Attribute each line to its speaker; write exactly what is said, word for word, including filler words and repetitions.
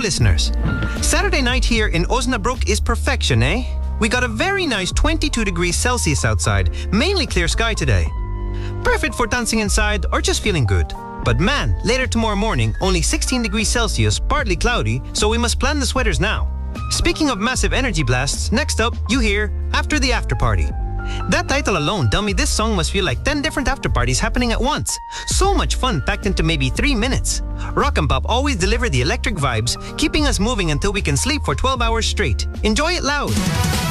Speaker 1: listeners. Saturday night here in Osnabrück is perfection, eh? We got a very nice twenty-two degrees Celsius outside, mainly clear sky today. Perfect for dancing inside or just feeling good. But man, later tomorrow morning, only sixteen degrees Celsius, partly cloudy, so we must plan the sweaters now. Speaking of massive energy blasts, next up, you hear After the After Party. That title alone tell me this song must feel like ten different after parties happening at once. So much fun packed into maybe three minutes. Rock and Pop always deliver the electric vibes, keeping us moving until we can sleep for twelve hours straight. Enjoy it loud.